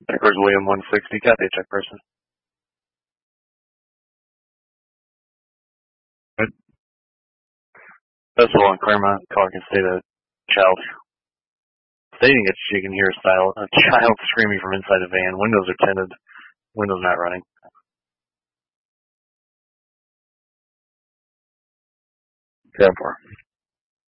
Checkers William 160, copy, check person. Good. Festival in Claremont, caller can state a child. Stating that she can hear a child screaming from inside a van. Windows are tinted. Windows not running. 10-4.